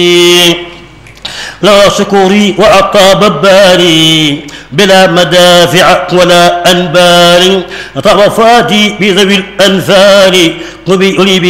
لا شكوري وعقاب باري بلا مدافع ولا أنبال طرفاتي بذوي الأنفال قبيل